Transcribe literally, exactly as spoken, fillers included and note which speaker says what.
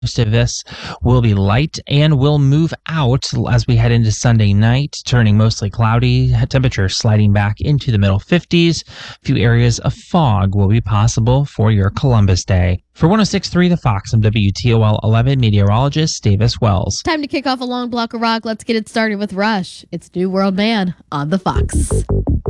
Speaker 1: Most of this will be light and will move out as we head into Sunday night, turning mostly cloudy, temperatures sliding back into the middle fifties. A few areas of fog will be possible for your Columbus Day. For one oh six point three The Fox, I'm W T O L eleven meteorologist Davis Wells.
Speaker 2: Time to kick off a long block of rock. Let's get it started with Rush. It's New World Man on The Fox.